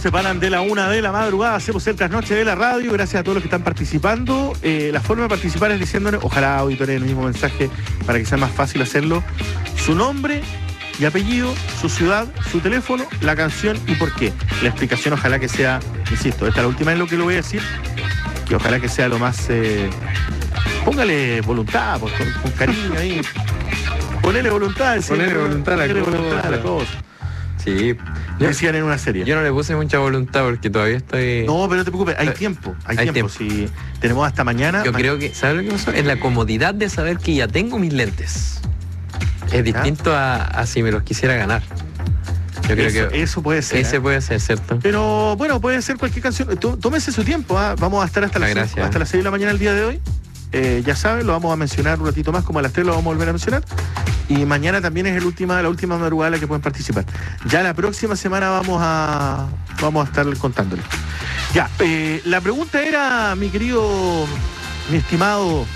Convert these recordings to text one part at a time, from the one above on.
separan de la 1 de la madrugada, hacemos el trasnoche de la radio. Gracias a todos los que están participando. La forma de participar es diciéndonos, ojalá auditores el mismo mensaje para que sea más fácil hacerlo, su nombre y apellido, su ciudad, su teléfono, la canción y por qué. La explicación ojalá que sea, insisto, esta es la última vez lo que lo voy a decir, que ojalá que sea lo más... póngale voluntad, pues, con cariño ahí. Ponele voluntad, a la cosa. Sí. Decían en una serie. Yo no le puse mucha voluntad porque todavía estoy... No, pero no te preocupes, hay tiempo. Si tenemos hasta mañana... Yo creo que, ¿sabes lo que pasó? Es la comodidad de saber que ya tengo mis lentes. Es distinto a si me los quisiera ganar. Yo creo que eso puede ser. Ese puede ser, ¿cierto? Pero bueno, puede ser cualquier canción. Tómese su tiempo, ¿eh? Vamos a estar hasta las 6 de la mañana el día de hoy. Ya saben, lo vamos a mencionar un ratito más, como a las 3 lo vamos a volver a mencionar. Y mañana también es la última madrugada en la que pueden participar. Ya la próxima semana vamos a estar contándole. Ya, la pregunta era, mi estimado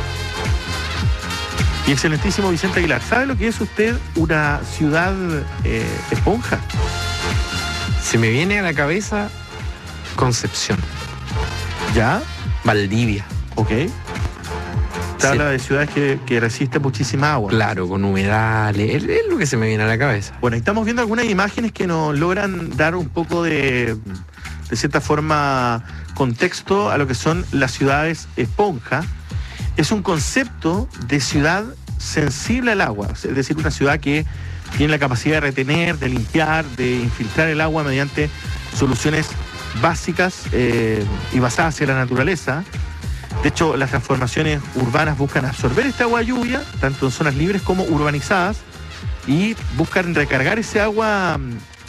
y excelentísimo Vicente Aguilar, ¿sabe lo que es usted una ciudad esponja? Se me viene a la cabeza Concepción. ¿Ya? Valdivia. Ok. Se habla de ciudades que resisten muchísima agua. Claro, con humedales, es lo que se me viene a la cabeza. Bueno, estamos viendo algunas imágenes que nos logran dar un poco de cierta forma, contexto a lo que son las ciudades esponja. Es un concepto de ciudad sensible al agua, es decir, una ciudad que tiene la capacidad de retener, de limpiar, de infiltrar el agua mediante soluciones básicas y basadas en la naturaleza. De hecho, las transformaciones urbanas buscan absorber esta agua lluvia, tanto en zonas libres como urbanizadas, y buscan recargar ese agua,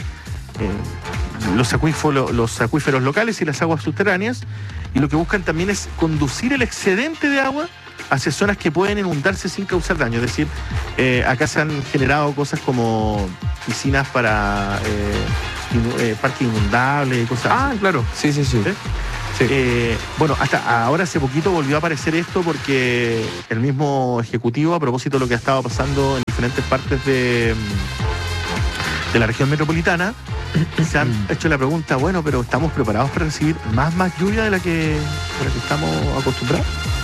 los acuíferos locales y las aguas subterráneas, y lo que buscan también es conducir el excedente de agua hacia zonas que pueden inundarse sin causar daño. Es decir, acá se han generado cosas como piscinas para parques inundables y cosas así. Ah, claro, sí. ¿Sí? Bueno, hasta ahora hace poquito volvió a aparecer esto porque el mismo ejecutivo, a propósito de lo que ha estado pasando en diferentes partes de la región metropolitana, se han hecho la pregunta, bueno, pero ¿estamos preparados para recibir más lluvia de la que estamos acostumbrados?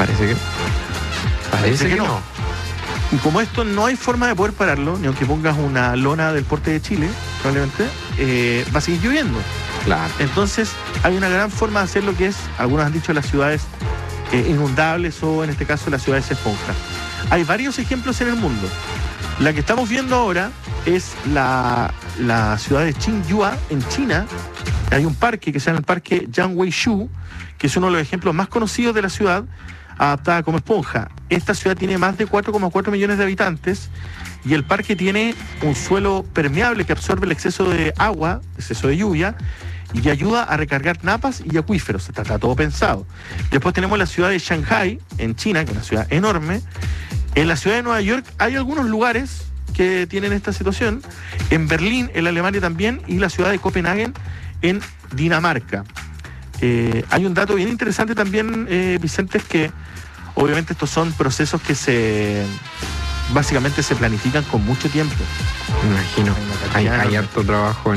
Parece que no. Y como esto no hay forma de poder pararlo, ni aunque pongas una lona del porte de Chile, probablemente, va a seguir lloviendo. Claro. Entonces, hay una gran forma de hacer lo que es, algunos han dicho, las ciudades inundables o, en este caso, las ciudades esponja. Hay varios ejemplos en el mundo. La que estamos viendo ahora es la ciudad de Qingyua, en China. Hay un parque que se llama el Parque Jiangweishu, que es uno de los ejemplos más conocidos de la ciudad, adaptada como esponja. Esta ciudad tiene más de 4,4 millones de habitantes y el parque tiene un suelo permeable que absorbe el exceso de agua, exceso de lluvia, y ayuda a recargar napas y acuíferos. Está todo pensado. Después tenemos la ciudad de Shanghai, en China, que es una ciudad enorme. En la ciudad de Nueva York hay algunos lugares que tienen esta situación. En Berlín, en Alemania también, y la ciudad de Copenhague, en Dinamarca. Hay un dato bien interesante también, Vicente, es que obviamente estos son procesos que básicamente se planifican con mucho tiempo. Me imagino. Hay harto trabajo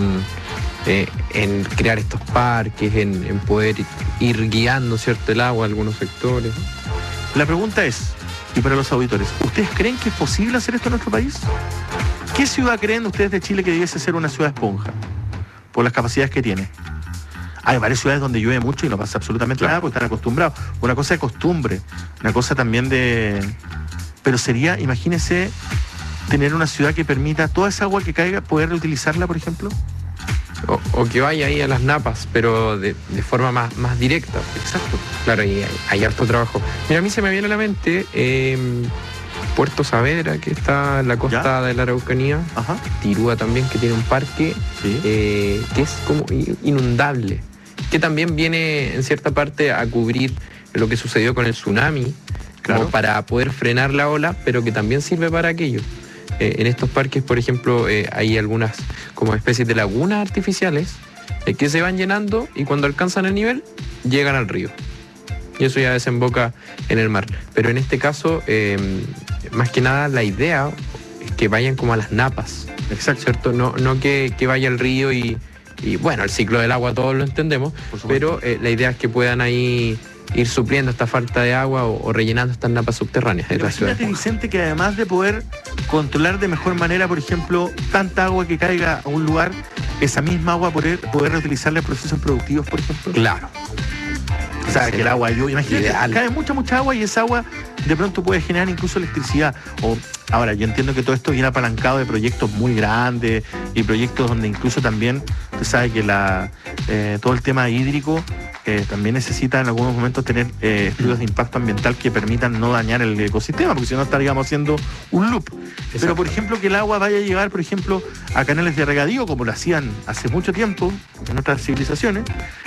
en crear estos parques, en poder ir guiando, ¿cierto?, el agua a algunos sectores. La pregunta es, y para los auditores, ¿ustedes creen que es posible hacer esto en nuestro país? ¿Qué ciudad creen ustedes de Chile que debiese ser una ciudad esponja? Por las capacidades que tiene. Hay varias ciudades donde llueve mucho y no pasa absolutamente nada porque están acostumbrados. Una cosa de costumbre, una cosa también de... Pero sería, imagínese, tener una ciudad que permita toda esa agua que caiga, poder reutilizarla, por ejemplo. O que vaya ahí a las napas, pero de forma más directa. Exacto. Claro, y hay harto trabajo. Mira, a mí se me viene a la mente Puerto Saavedra, que está en la costa de la Araucanía. Ajá. Tirúa también, que tiene un parque que es como inundable, que también viene en cierta parte a cubrir lo que sucedió con el tsunami, como para poder frenar la ola, pero que también sirve para aquello. En estos parques, por ejemplo, hay algunas como especies de lagunas artificiales que se van llenando y cuando alcanzan el nivel, llegan al río. Y eso ya desemboca en el mar. Pero en este caso, más que nada, la idea es que vayan como a las napas. Exacto. ¿Cierto? No que vaya al río y y bueno, el ciclo del agua todos lo entendemos, pero la idea es que puedan ahí ir supliendo esta falta de agua o rellenando estas napas subterráneas de la ciudad. Imagínate, Vicente, que además de poder controlar de mejor manera, por ejemplo, tanta agua que caiga a un lugar, esa misma agua poder reutilizarla en procesos productivos, por ejemplo. Claro. O sea, que el agua lluvia, imagínate, cae mucha agua y esa agua de pronto puede generar incluso electricidad. Ahora, yo entiendo que todo esto viene apalancado de proyectos muy grandes y proyectos donde incluso también, usted sabe que todo el tema hídrico también necesita en algunos momentos tener estudios de impacto ambiental que permitan no dañar el ecosistema, porque si no estaríamos haciendo un loop. Exacto. Pero, por ejemplo, que el agua vaya a llegar, por ejemplo, a canales de regadío, como lo hacían hace mucho tiempo en otras civilizaciones.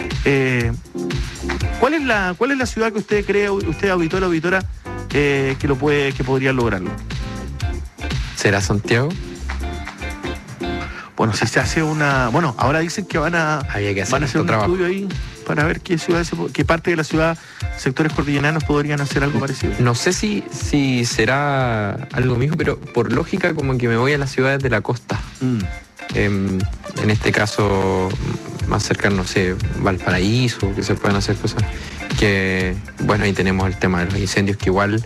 ¿Cuál es la ciudad que usted cree, usted auditor, auditora, que podría lograrlo? ¿Será Santiago? Bueno, si se hace bueno, ahora dicen que van a hacer un estudio ahí para ver qué parte de la ciudad, sectores cordilleranos podrían hacer algo parecido. No sé si será algo mismo, pero por lógica como que me voy a las ciudades de la costa. En este caso, más cercano, no sé, Valparaíso, que se pueden hacer cosas que, bueno, ahí tenemos el tema de los incendios, que igual,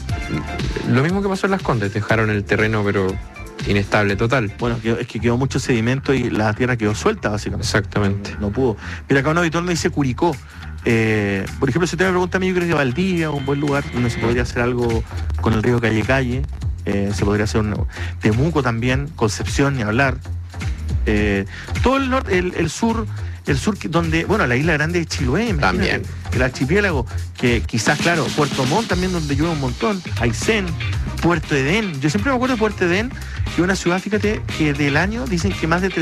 lo mismo que pasó en Las Condes, dejaron el terreno, pero inestable total. Bueno, es que quedó mucho sedimento y la tierra quedó suelta, básicamente. Exactamente. No pudo. Mira, acá un auditor me dice Curicó. Por ejemplo, si usted me pregunta a mí, yo creo que Valdivia, un buen lugar donde se podría hacer algo con el río Calle. Se podría hacer Temuco también, Concepción, ni hablar. Todo el norte, el sur, donde, bueno, la isla grande de Chiloé, también. El archipiélago, que quizás, claro, Puerto Montt también, donde llueve un montón, Aysén, Puerto Edén. Yo siempre me acuerdo de Puerto Edén, que es una ciudad, fíjate, que del año dicen que más de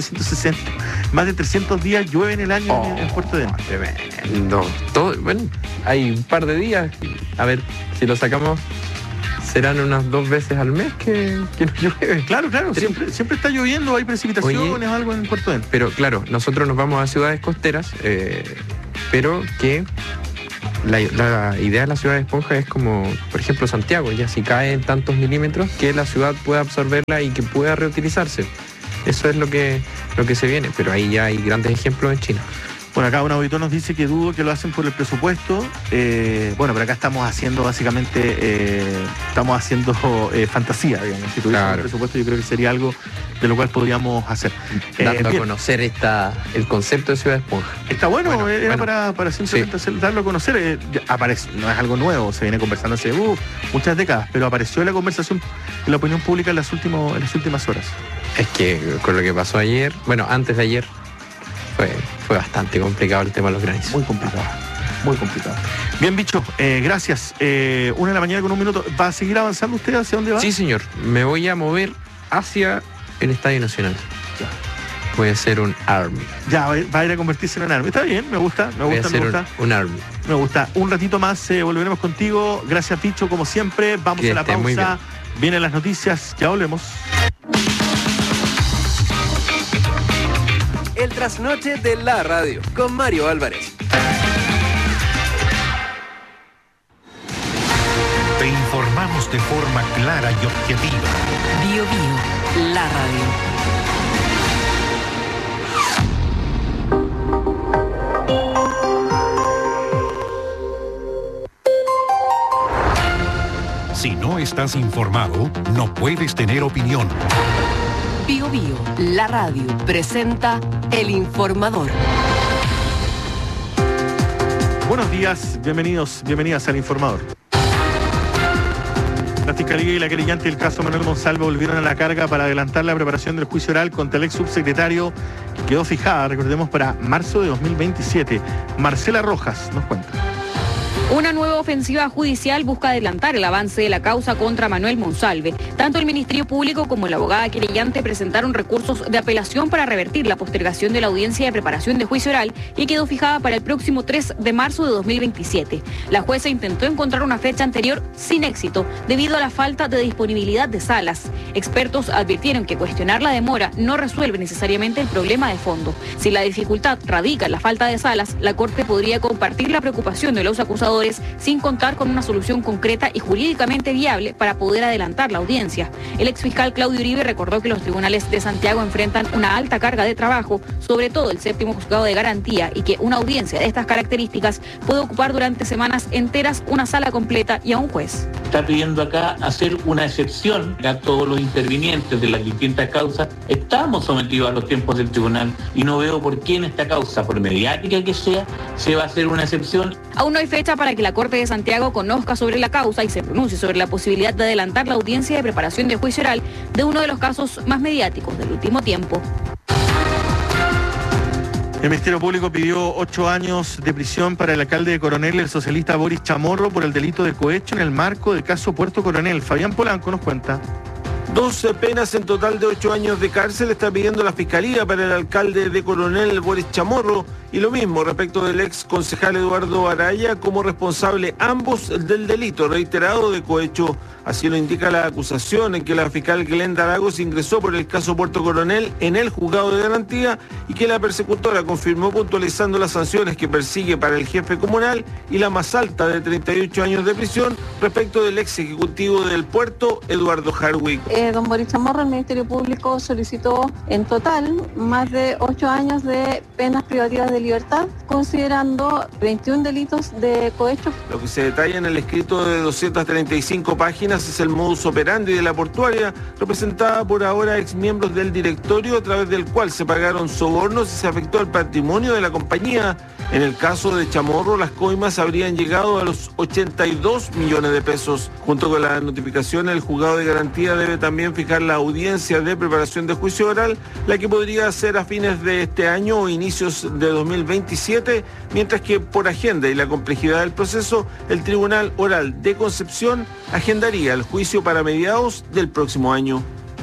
300 días llueve en el año en Puerto Edén. Tremendo. Bueno, hay un par de días, a ver si lo sacamos. Serán unas 2 veces al mes que no llueve. Claro, siempre está lloviendo, hay precipitaciones, algo en Puerto Edén. Pero claro, nosotros nos vamos a ciudades costeras, pero que la idea de la ciudad de esponja es como, por ejemplo, Santiago, ya si cae en tantos milímetros, que la ciudad pueda absorberla y que pueda reutilizarse. Eso es lo que se viene, pero ahí ya hay grandes ejemplos en China. Bueno, acá un auditor nos dice que dudo que lo hacen por el presupuesto. Bueno, pero acá estamos haciendo básicamente, fantasía, digamos. Si tuviéramos el presupuesto, yo creo que sería algo de lo cual podríamos hacer. Dando a conocer el concepto de ciudad esponja. Está bueno, era para simplemente darlo a conocer. Aparece, no es algo nuevo, se viene conversando hace muchas décadas, pero apareció en la conversación, en la opinión pública en las últimas horas. Es que con lo que pasó ayer, bueno, antes de ayer, fue bastante complicado el tema de los granizos. Muy complicado. Bien, Bicho, gracias. 1:01 p.m. ¿Va a seguir avanzando usted? ¿Hacia dónde va? Sí, señor. Me voy a mover hacia el Estadio Nacional. Ya. Voy a hacer un Army. Ya, va a ir a convertirse en un Army. Está bien, me gusta. Un Army. Me gusta. Un ratito más volveremos contigo. Gracias, Bicho, como siempre. Vamos a la pausa. Vienen las noticias. Ya volvemos. El trasnoche de la radio con Mario Álvarez. Te informamos de forma clara y objetiva. Bio Bio, la radio. Si no estás informado, no puedes tener opinión. Bio Bio, la radio, presenta El Informador. Buenos días, bienvenidas al Informador. La Fiscalía y la querellante del caso Manuel Monsalve volvieron a la carga para adelantar la preparación del juicio oral contra el ex subsecretario, que quedó fijada, recordemos, para marzo de 2027. Marcela Rojas nos cuenta. Una nueva ofensiva judicial busca adelantar el avance de la causa contra Manuel Monsalve. Tanto el Ministerio Público como la abogada querellante presentaron recursos de apelación para revertir la postergación de la audiencia de preparación de juicio oral y quedó fijada para el próximo 3 de marzo de 2027. La jueza intentó encontrar una fecha anterior sin éxito debido a la falta de disponibilidad de salas. Expertos advirtieron que cuestionar la demora no resuelve necesariamente el problema de fondo. Si la dificultad radica en la falta de salas, la Corte podría compartir la preocupación de los acusados informadores sin contar con una solución concreta y jurídicamente viable para poder adelantar la audiencia. El exfiscal Claudio Uribe recordó que los tribunales de Santiago enfrentan una alta carga de trabajo, sobre todo el séptimo juzgado de garantía, y que una audiencia de estas características puede ocupar durante semanas enteras una sala completa y a un juez. Está pidiendo acá hacer una excepción a todos los intervinientes de las distintas causas. Estamos sometidos a los tiempos del tribunal y no veo por qué en esta causa, por mediática que sea, se va a hacer una excepción. Aún no hay fecha para que la Corte de Santiago conozca sobre la causa y se pronuncie sobre la posibilidad de adelantar la audiencia de preparación de juicio oral de uno de los casos más mediáticos del último tiempo. El Ministerio Público pidió 8 años de prisión para el alcalde de Coronel, el socialista Boris Chamorro, por el delito de cohecho en el marco del caso Puerto Coronel. Fabián Polanco nos cuenta. 12 penas en total de 8 años de cárcel está pidiendo la Fiscalía para el alcalde de Coronel, Boris Chamorro, y lo mismo respecto del ex concejal Eduardo Araya como responsable ambos del delito reiterado de cohecho. Así lo indica la acusación en que la fiscal Glenda Lagos ingresó por el caso Puerto Coronel en el juzgado de garantía y que la persecutora confirmó puntualizando las sanciones que persigue para el jefe comunal y la más alta de 38 años de prisión respecto del ex ejecutivo del puerto, Eduardo Hardwick. Don Boris Chamorro, el Ministerio Público solicitó en total más de 8 años de penas privativas de libertad, considerando 21 delitos de cohecho. Lo que se detalla en el escrito de 235 páginas es el modus operandi de la portuaria, representada por ahora exmiembros del directorio, a través del cual se pagaron sobornos y se afectó el patrimonio de la compañía. En el caso de Chamorro, las coimas habrían llegado a los 82 millones de pesos. Junto con la notificación, el juzgado de garantía debe también fijar la audiencia de preparación de juicio oral, la que podría ser a fines de este año o inicios de 2027, mientras que por agenda y la complejidad del proceso, el Tribunal Oral de Concepción agendaría el juicio para mediados del próximo año.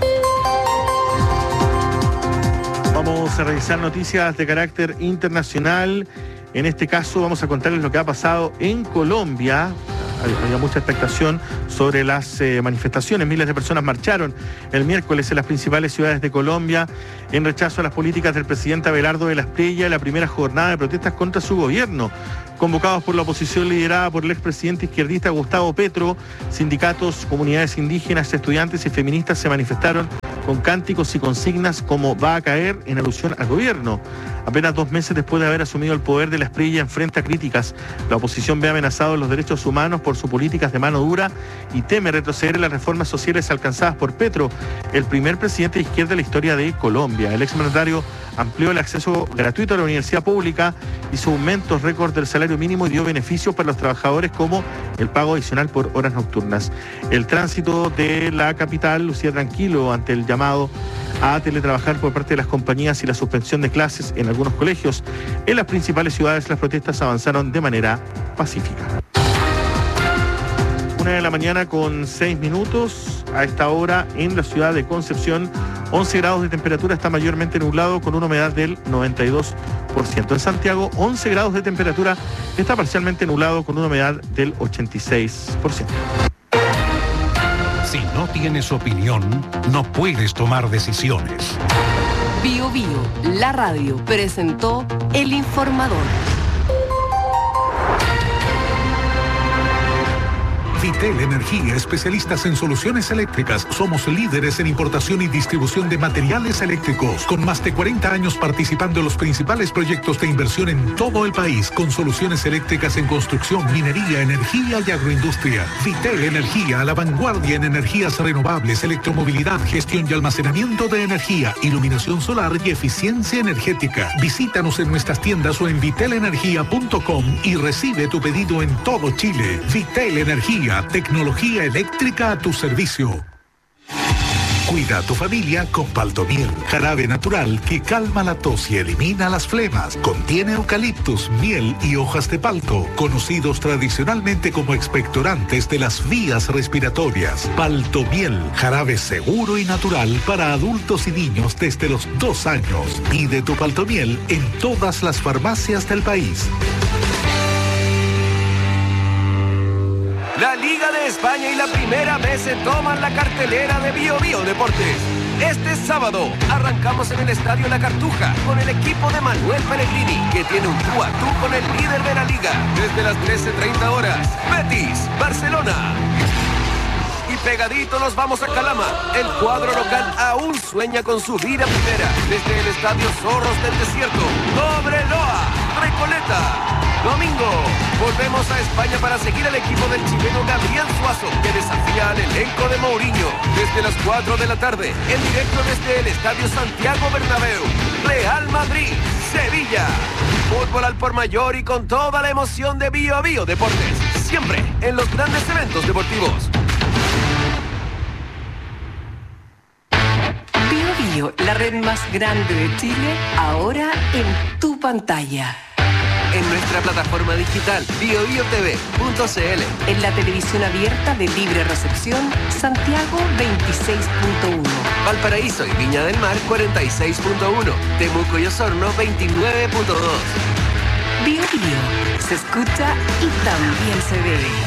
Vamos a revisar noticias de carácter internacional. En este caso vamos a contarles lo que ha pasado en Colombia. Había mucha expectación sobre las manifestaciones. Miles de personas marcharon el miércoles en las principales ciudades de Colombia en rechazo a las políticas del presidente Abelardo de la Espriella en la primera jornada de protestas contra su gobierno. Convocados por la oposición liderada por el expresidente izquierdista Gustavo Petro, sindicatos, comunidades indígenas, estudiantes y feministas se manifestaron con cánticos y consignas como "va a caer", en alusión al gobierno. Apenas 2 meses después de haber asumido el poder de la Espriella, enfrenta críticas. La oposición ve amenazados los derechos humanos por sus políticas de mano dura y teme retroceder en las reformas sociales alcanzadas por Petro, el primer presidente de izquierda de la historia de Colombia. El exmandatario amplió el acceso gratuito a la universidad pública, hizo aumentos récord del salario mínimo y dio beneficios para los trabajadores como el pago adicional por horas nocturnas. El tránsito de la capital lucía tranquilo ante el llamado a teletrabajar por parte de las compañías y la suspensión de clases en algunos colegios. En las principales ciudades las protestas avanzaron de manera pacífica. 1:06 a.m. A esta hora en la ciudad de Concepción, 11 grados de temperatura, está mayormente nublado con una humedad del 92%. En Santiago, 11 grados de temperatura, está parcialmente nublado con una humedad del 86%. Si no tienes opinión, no puedes tomar decisiones. Bio Bio, la radio, presentó El Informador. Vitel Energía, especialistas en soluciones eléctricas. Somos líderes en importación y distribución de materiales eléctricos, con más de 40 años participando en los principales proyectos de inversión en todo el país, con soluciones eléctricas en construcción, minería, energía y agroindustria. Vitel Energía, a la vanguardia en energías renovables, electromovilidad, gestión y almacenamiento de energía, iluminación solar y eficiencia energética. Visítanos en nuestras tiendas o en vitelenergia.com y recibe tu pedido en todo Chile. Vitel Energía, tecnología eléctrica a tu servicio. Cuida a tu familia con Paltomiel, jarabe natural que calma la tos y elimina las flemas. Contiene eucaliptus, miel y hojas de palto, conocidos tradicionalmente como expectorantes de las vías respiratorias. Paltomiel, jarabe seguro y natural para adultos y niños desde los 2 años. Pide tu Paltomiel en todas las farmacias del país. La Liga de España y la Primera B se toman la cartelera de Bio Bio Deportes. Este sábado arrancamos en el Estadio La Cartuja con el equipo de Manuel Pellegrini, que tiene un tú a tú con el líder de la liga. Desde las 13:30 horas, Betis, Barcelona. Y pegadito nos vamos a Calama. El cuadro local aún sueña con subir a primera. Desde el estadio Zorros del Desierto, Cobreloa, Recoleta. Domingo, volvemos a España para seguir al equipo del chileno Gabriel Suazo, que desafía al elenco de Mourinho. Desde las 4 de la tarde, en directo desde el estadio Santiago Bernabéu. Real Madrid, Sevilla. Fútbol al por mayor y con toda la emoción de Bio a Bio Deportes. Siempre en los grandes eventos deportivos. Bio Bio, la red más grande de Chile, ahora en tu pantalla. En nuestra plataforma digital biobiotv.cl. En la televisión abierta de libre recepción, Santiago 26.1. Valparaíso y Viña del Mar 46.1. Temuco y Osorno 29.2. Bio Bio, se escucha y también se ve.